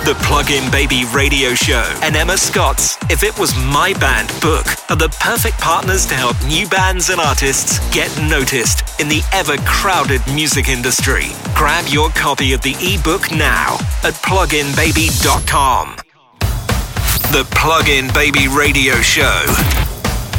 The Plug-in Baby Radio Show and Emma Scott's If It Was My Band book are the perfect partners to help new bands and artists get noticed in the ever-crowded music industry. Grab your copy of the ebook now at pluginbaby.com. The Plug-in Baby Radio Show.